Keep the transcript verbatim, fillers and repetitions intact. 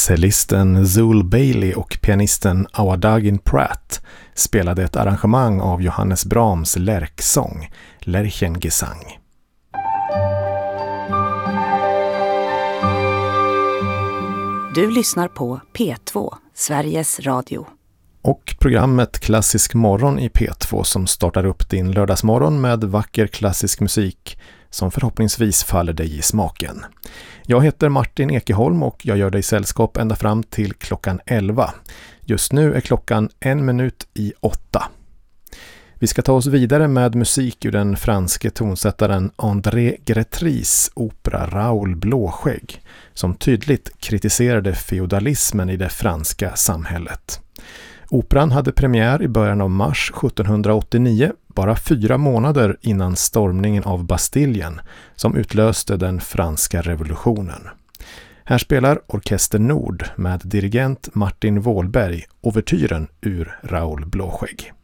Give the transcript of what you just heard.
Cellisten Zul Bailey och pianisten Awadagin Pratt spelade ett arrangemang av Johannes Brahms lärksång, Lerchengesang. Du lyssnar på P två, Sveriges Radio. Och programmet Klassisk morgon i P två som startar upp din lördagsmorgon med vacker klassisk musik som förhoppningsvis faller dig i smaken. Jag heter Martin Ekeholm och jag gör dig sällskap ända fram till klockan elva. Just nu är klockan en minut i åtta. Vi ska ta oss vidare med musik ur den franske tonsättaren André Grétrys opera Raoul Blåskägg, som tydligt kritiserade feodalismen i det franska samhället. Operan hade premiär i början av mars sjuttonhundraåttionio, bara fyra månader innan stormningen av Bastiljen som utlöste den franska revolutionen. Här spelar Orkester Nord med dirigent Martin Wåhlberg ouvertyren ur Raoul Blåskägg.